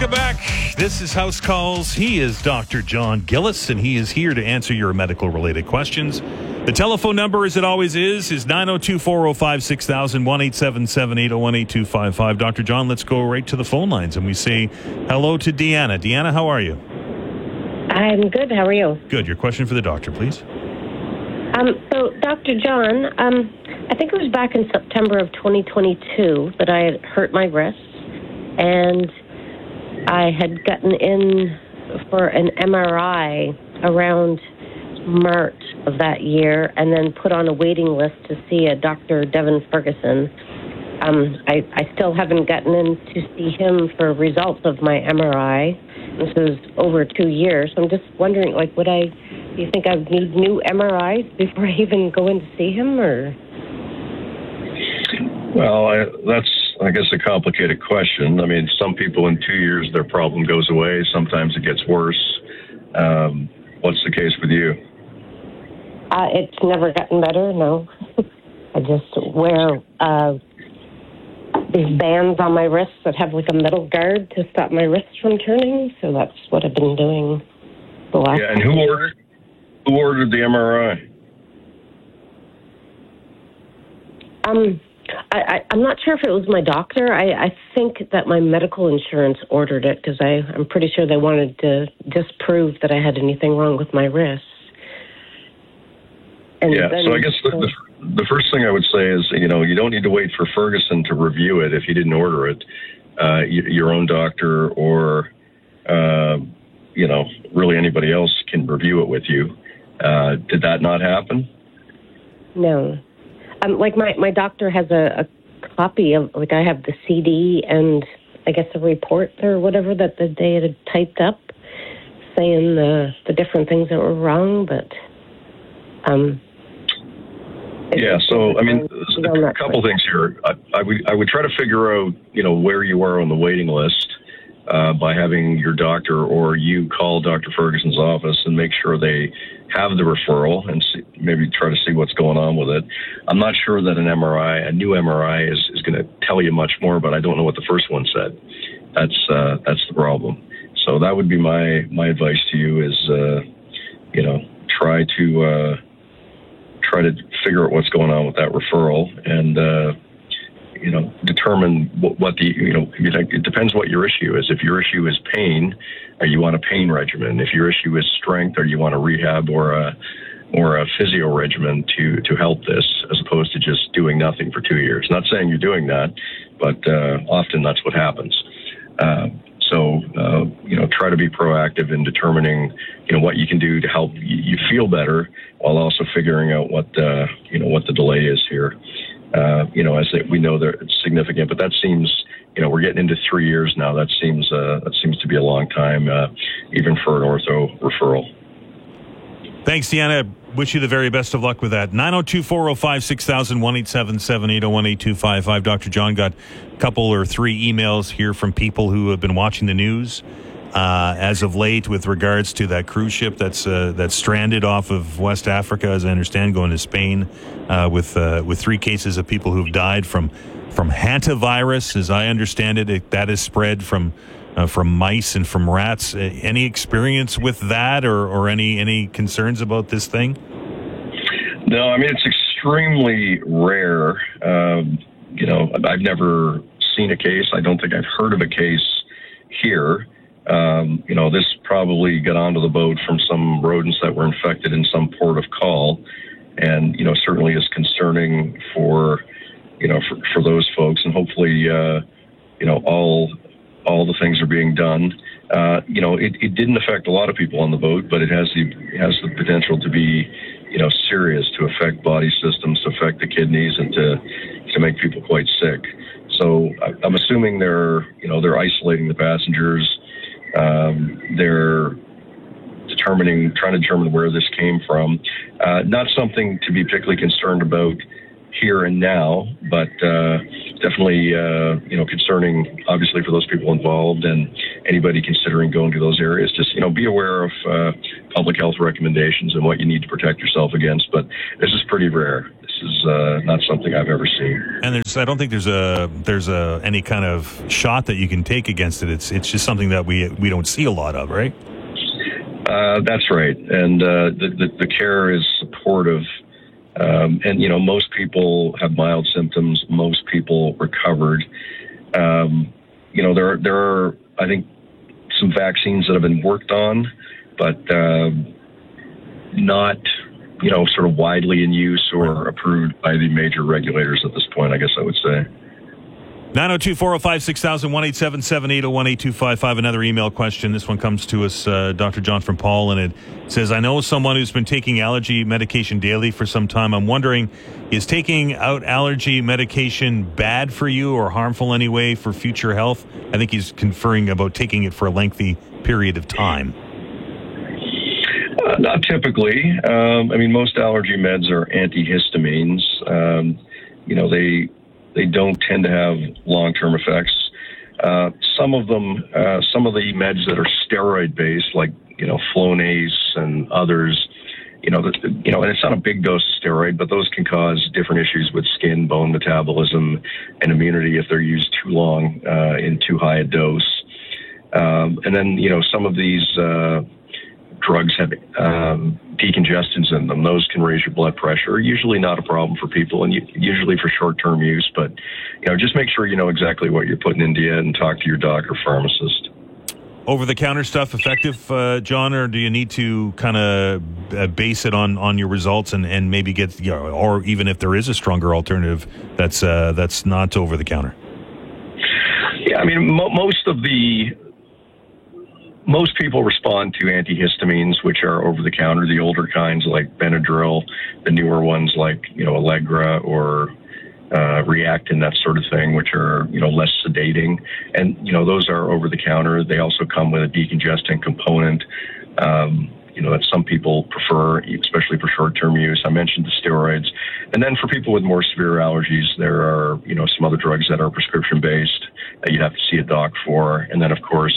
Welcome back. This is House Calls. He is Dr. John Gillis, and he is here to answer your medical-related questions. The telephone number, as it always is 902-405-6000, 1-877-801-8255. Dr. John, let's go right to the phone lines, and we say hello to Deanna. Deanna, how are you? I'm good. How are you? Good. Your question for the doctor, please. So, Dr. John, I think it was back in September of 2022 that I had hurt my wrist, and I had gotten in for an MRI around March of that year and then put on a waiting list to see a Dr. Devin Ferguson. I still haven't gotten in to see him for results of my MRI. This is over 2 years. So I'm just wondering, do you think I would need new MRIs before I even go in to see him, or? Well, that's, I guess, a complicated question. I mean, some people in 2 years, their problem goes away. Sometimes it gets worse. What's the case with you? It's never gotten better, no. I just wear these bands on my wrists that have like a metal guard to stop my wrists from turning. So that's what I've been doing the last. Yeah, and who ordered the MRI? I'm not sure if it was my doctor. I think that my medical insurance ordered it because I'm pretty sure they wanted to disprove that I had anything wrong with my wrists. And yeah, so I guess the first thing I would say is, you don't need to wait for Ferguson to review it if he didn't order it. Your own doctor or, really anybody else can review it with you. Did that not happen? No. My doctor has a copy of, I have the CD and I guess a report or whatever that they had typed up saying the different things that were wrong, but yeah, so, I mean, a couple things here. I would try to figure out, where you are on the waiting list by having your doctor or you call Dr. Ferguson's office and make sure they have the referral and maybe try to see what's going on with it. I'm not sure that a new MRI is going to tell you much more, but I don't know what the first one said. That's the problem. So that would be my advice to you is, try to figure out what's going on with that referral and, determine what it depends what your issue is. If your issue is pain, or you want a pain regimen. If your issue is strength, or you want a rehab or a physio regimen to help this, as opposed to just doing nothing for 2 years. Not saying you're doing that, but often that's what happens. So try to be proactive in determining, what you can do to help you feel better, while also figuring out what the delay is here. We know that it's significant, but that seems, we're getting into 3 years now. That seems to be a long time, even for an ortho referral. Thanks, Deanna. Wish you the very best of luck with that. 902-405-6000, 1-877-801-8255. Dr. John got a couple or three emails here from people who have been watching the news as of late with regards to that cruise ship that's stranded off of West Africa, as I understand, going to Spain with 3 cases of people who've died from hantavirus. As I understand it, that is spread from mice and from rats. Any experience with that or any concerns about this thing? No, I mean, it's extremely rare. I've never seen a case. I don't think I've heard of a case here. This probably got onto the boat from some rodents that were infected in some port of call, and, certainly is concerning for those folks, and hopefully, all the things are being done. It didn't affect a lot of people on the boat, but it has the potential to be, serious, to affect body systems, to affect the kidneys, and to make people quite sick. So I'm assuming they're isolating the passengers. They're trying to determine where this came from. Not something to be particularly concerned about here and now, but definitely, concerning, obviously, for those people involved and anybody considering going to those areas. Just, be aware of public health recommendations and what you need to protect yourself against. But this is pretty rare. This is not something I've ever seen. And I don't think there's any kind of shot that you can take against it. It's just something that we don't see a lot of, right? That's right. And the care is supportive. And, most people have mild symptoms. Most people recovered. There are, I think, some vaccines that have been worked on, but not, sort of widely in use or approved by the major regulators at this point, I guess I would say. 902-405-6000, 1-877-801-8255. Another email question. This one comes to us, Dr. John from Paul, and it says, I know someone who's been taking allergy medication daily for some time. I'm wondering, is taking out allergy medication bad for you or harmful anyway for future health? I think he's conferring about taking it for a lengthy period of time. Not typically. Most allergy meds are antihistamines. They don't tend to have long-term effects. Some of them, some of the meds that are steroid-based, like Flonase and others, and it's not a big dose of steroid, but those can cause different issues with skin, bone metabolism, and immunity if they're used too long in too high a dose. And then some of these drugs have decongestants in them. Those can raise your blood pressure. Usually not a problem for people, and usually for short-term use. But just make sure you know exactly what you're putting into you and talk to your doc or pharmacist. Over-the-counter stuff effective, John, or do you need to kind of base it on your results and maybe get, or even if there is a stronger alternative that's not over-the-counter? Yeah, most people respond to antihistamines, which are over-the-counter, the older kinds like Benadryl, the newer ones like, Allegra or Reactin, that sort of thing, which are, less sedating. And, those are over-the-counter. They also come with a decongestant component, that some people prefer, especially for short-term use. I mentioned the steroids. And then for people with more severe allergies, there are, some other drugs that are prescription-based that you'd have to see a doc for. And then, of course,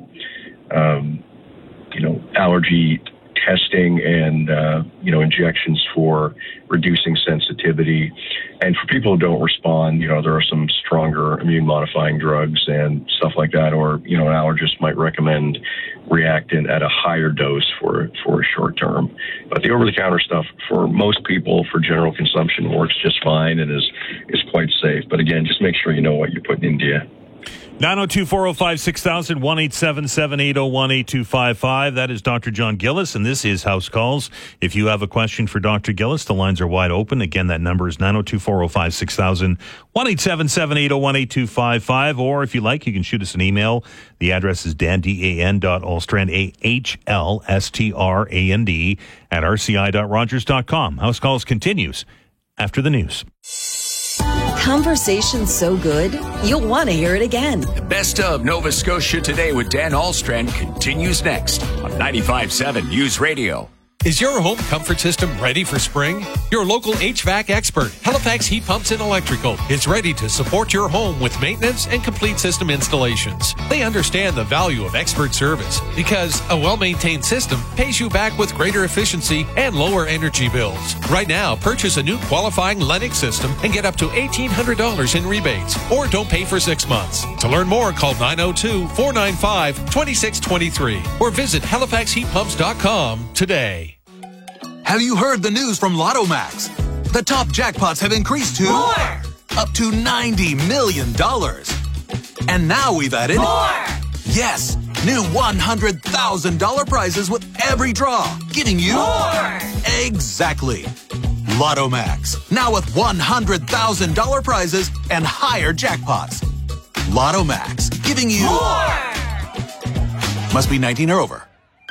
allergy testing and, injections for reducing sensitivity. And for people who don't respond, there are some stronger immune modifying drugs and stuff like that. Or, an allergist might recommend Reactin at a higher dose for a short term. But the over-the-counter stuff for most people for general consumption works just fine and is quite safe. But again, just make sure you know what you're putting into you. 902-405-6000, 1-877-801-8255. That is Dr. John Gillis, and this is House Calls. If you have a question for Dr. Gillis, the lines are wide open. Again, that number is 902-405-6000, 1-877-801-8255. Or if you like, you can shoot us an email. The address is dan.ahlstrand, AHLSTRAND, at rci.rogers.com. House Calls continues after the news. Conversation so good, you'll want to hear it again. The best of Nova Scotia Today with Dan Ahlstrand continues next on 95.7 News Radio. Is your home comfort system ready for spring? Your local HVAC expert, Halifax Heat Pumps and Electrical, is ready to support your home with maintenance and complete system installations. They understand the value of expert service because a well-maintained system pays you back with greater efficiency and lower energy bills. Right now, purchase a new qualifying Lennox system and get up to $1,800 in rebates, or don't pay for 6 months. To learn more, call 902-495-2623 or visit HalifaxHeatPumps.com today. Have you heard the news from Lotto Max? The top jackpots have increased to more! Up to $90 million. And now we've added more! Yes, new $100,000 prizes with every draw, giving you more! Exactly. Lotto Max, now with $100,000 prizes and higher jackpots. Lotto Max, giving you more! Must be 19 or over.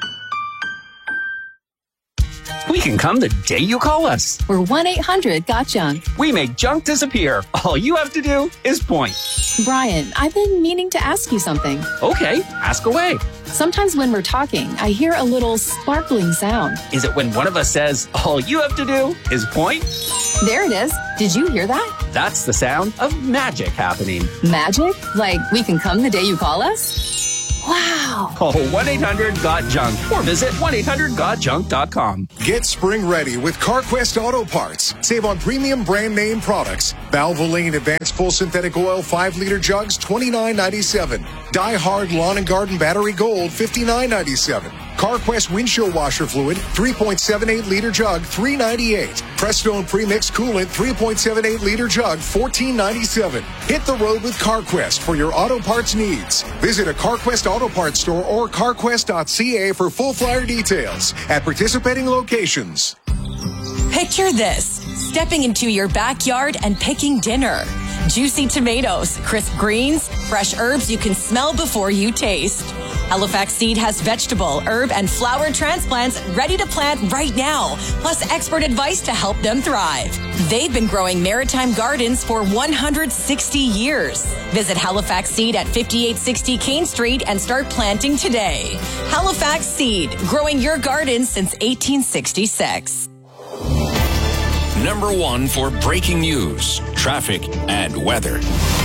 We can come the day you call us. We're 1-800-GOT-JUNK. We make junk disappear. All you have to do is point. Brian, I've been meaning to ask you something. Okay, ask away. Sometimes when we're talking, I hear a little sparkling sound. Is it when one of us says, all you have to do is point? There it is. Did you hear that? That's the sound of magic happening. Magic? Like we can come the day you call us? Wow. Wow. Call 1-800-GOT-JUNK or visit 1-800-GOT-JUNK.com. Get spring ready with CarQuest Auto Parts. Save on premium brand name products. Valvoline Advanced Full Synthetic Oil 5-liter jugs, $29.97. Die Hard Lawn and Garden Battery Gold, $59.97. CarQuest windshield washer fluid, 3.78-liter jug, $3.98. Prestone Premix Coolant, 3.78-liter jug, $14.97. Hit the road with CarQuest for your auto parts needs. Visit a CarQuest Auto Parts store or carquest.ca for full flyer details at participating locations. Picture this, stepping into your backyard and picking dinner. Juicy tomatoes, crisp greens, fresh herbs you can smell before you taste. Halifax Seed has vegetable, herb, and flower transplants ready to plant right now, plus expert advice to help them thrive. They've been growing maritime gardens for 160 years. Visit Halifax Seed at 5860 Kane Street and start planting today. Halifax Seed, growing your garden since 1866. Number 1 for breaking news, traffic, and weather.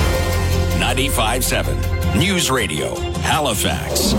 95.7 News Radio, Halifax.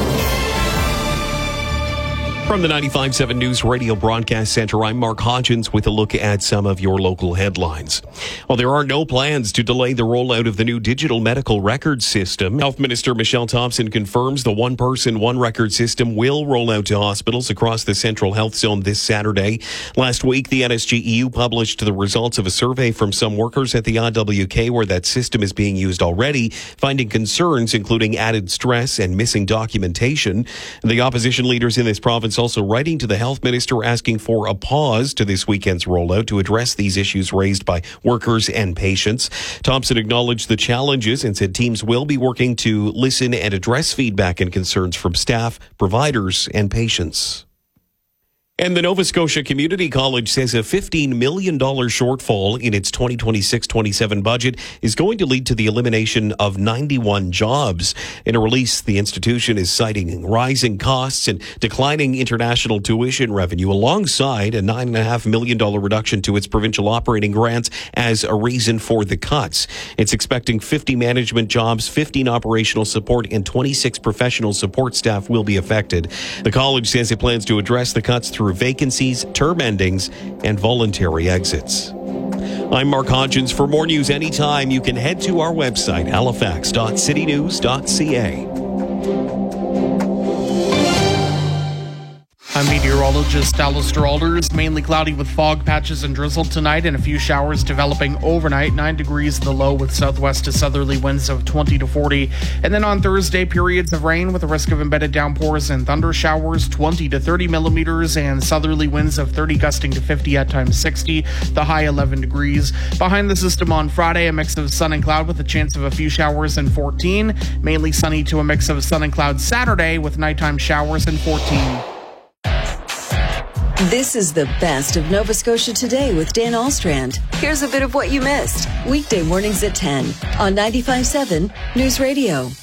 From the 95.7 News Radio Broadcast Center, I'm Mark Hodgins with a look at some of your local headlines. Well, there are no plans to delay the rollout of the new digital medical record system. Health Minister Michelle Thompson confirms the one-person, one-record system will roll out to hospitals across the Central Health Zone this Saturday. Last week, the NSGEU published the results of a survey from some workers at the IWK where that system is being used already, finding concerns including added stress and missing documentation. The opposition leaders in this province also writing to the health minister asking for a pause to this weekend's rollout to address these issues raised by workers and patients. Thompson acknowledged the challenges and said teams will be working to listen and address feedback and concerns from staff, providers, and patients. And the Nova Scotia Community College says a $15 million shortfall in its 2026-27 budget is going to lead to the elimination of 91 jobs. In a release, the institution is citing rising costs and declining international tuition revenue alongside a $9.5 million reduction to its provincial operating grants as a reason for the cuts. It's expecting 50 management jobs, 15 operational support, and 26 professional support staff will be affected. The college says it plans to address the cuts through vacancies, term endings, and voluntary exits. I'm Mark Hodgins. For more news anytime, you can head to our website, halifax.citynews.ca. I'm meteorologist Alistair Alders. Mainly cloudy with fog patches and drizzle tonight and a few showers developing overnight. 9 degrees the low with southwest to southerly winds of 20 to 40. And then on Thursday, periods of rain with a risk of embedded downpours and thunder showers, 20 to 30 millimeters, and southerly winds of 30 gusting to 50 at times 60. The high 11 degrees. Behind the system on Friday, a mix of sun and cloud with a chance of a few showers and 14. Mainly sunny to a mix of sun and cloud Saturday with nighttime showers and 14. This is the best of Nova Scotia Today with Dan Alstrand. Here's a bit of what you missed. Weekday mornings at 10 on 95.7 News Radio.